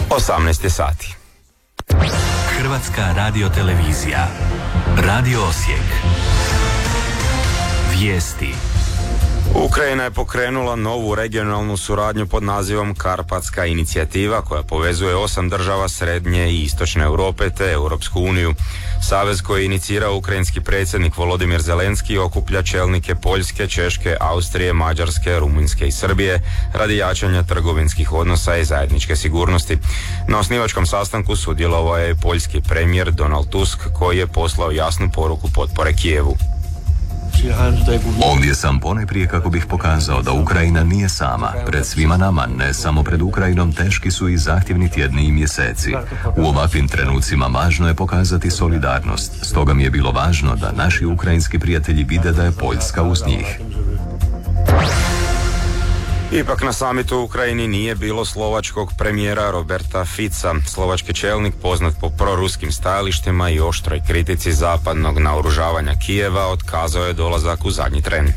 18 je sati. Hrvatska radiotelevizija. Radio Osijek. Vijesti. Ukrajina je pokrenula novu regionalnu suradnju pod nazivom Karpatska inicijativa koja povezuje 8 država srednje i istočne Europe te Europsku uniju. Savez koji je inicirao ukrajinski predsjednik Volodimir Zelenski okuplja čelnike Poljske, Češke, Austrije, Mađarske, Rumunjske i Srbije radi jačanja trgovinskih odnosa i zajedničke sigurnosti. Na osnivačkom sastanku sudjelovao je poljski premijer Donald Tusk koji je poslao jasnu poruku potpore Kijevu. Ovdje sam ponajprije kako bih pokazao da Ukrajina nije sama. Pred svima nama, ne samo pred Ukrajinom, teški su i zahtjevni tjedni i mjeseci. U ovakvim trenucima važno je pokazati solidarnost. Stoga mi je bilo važno da naši ukrajinski prijatelji vide da je Poljska uz njih. Ipak na samitu u Ukrajini nije bilo slovačkog premijera Roberta Fica. Slovački čelnik, poznat po proruskim stajalištima i oštroj kritici zapadnog naoružavanja Kijeva, otkazao je dolazak u zadnji tren.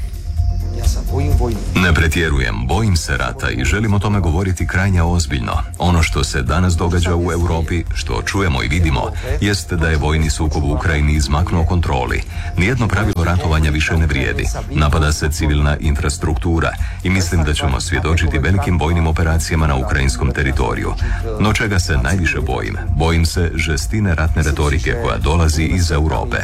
Ne pretjerujem, bojim se rata i želim o tome govoriti krajnje ozbiljno. Ono što se danas događa u Europi, što čujemo i vidimo, jest da je vojni sukob u Ukrajini izmaknuo kontroli. Nijedno pravilo ratovanja više ne vrijedi. Napada se civilna infrastruktura i mislim da ćemo svjedočiti velikim vojnim operacijama na ukrajinskom teritoriju. No čega se najviše bojim? Bojim se žestine ratne retorike koja dolazi iz Europe.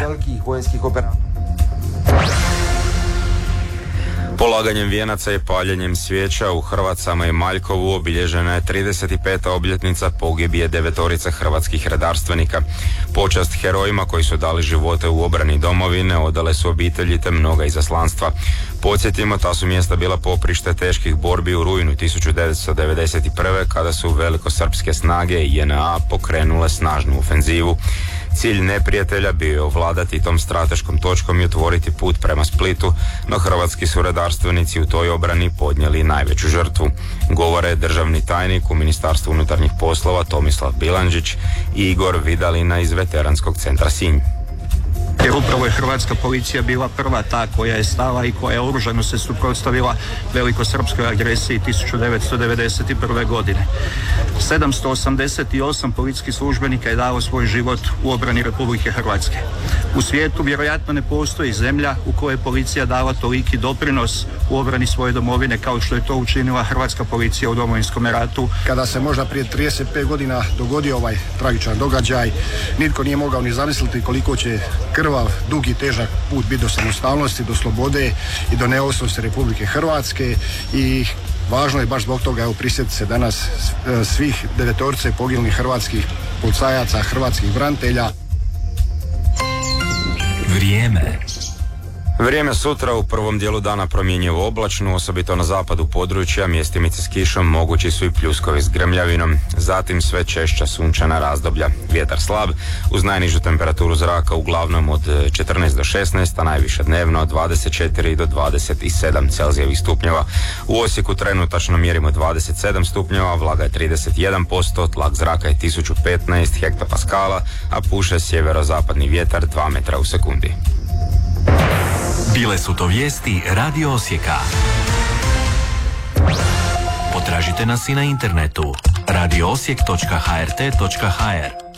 Polaganjem vijenaca i paljenjem svijeća u Hrvacama i Maljkovu obilježena je 35. obljetnica pogibije 9 hrvatskih redarstvenika. Počast herojima koji su dali živote u obrani domovine odale su obitelji te mnoga izaslanstva. Podsjetimo, ta su mjesta bila poprište teških borbi u rujnu 1991. kada su velikosrpske snage i JNA pokrenule snažnu ofenzivu. Cilj neprijatelja bio je ovladati tom strateškom točkom i otvoriti put prema Splitu, no hrvatski su redarstvenici u toj obrani podnijeli najveću žrtvu. Govore državni tajnik u Ministarstvu unutarnjih poslova Tomislav Bilandžić i Igor Vidalina iz Veteranskog centra Sinj. Jer upravo je hrvatska policija bila prva ta koja je stala i koja je oružano se suprotstavila velikosrpskoj agresiji 1991. godine. 788 policijskih službenika je dalo svoj život u obrani Republike Hrvatske. U svijetu vjerojatno ne postoji zemlja u kojoj je policija dala toliki doprinos u obrani svoje domovine kao što je to učinila hrvatska policija u Domovinskom ratu. Kada se možda prije 35 godina dogodio ovaj tragičan događaj, nitko nije mogao ni zamisliti koliko će krvav, dug i težak put biti do samostalnosti, do slobode i do neovisnosti Republike Hrvatske i važno je baš zbog toga prisjetiti se danas svih 9 poginulih hrvatskih policajaca, hrvatskih branitelja. Vrijeme sutra u prvom dijelu dana promjenjivo oblačno, osobito na zapadu područja, mjestimice s kišom, mogući su i pljuskovi s grmljavinom, zatim sve češća sunčana razdoblja. Vjetar slab, uz najnižu temperaturu zraka uglavnom od 14 do 16, a najviše dnevno od 24 do 27 Celzijevih stupnjeva. U Osijeku trenutačno mjerimo 27 stupnjeva, vlaga je 31%, tlak zraka je 1015 hektopaskala, a puše sjeverozapadni vjetar 2 metra u sekundi. Bile su to vijesti Radio Osijeka. Potražite nas i na internetu radioosijek.hrt.hr.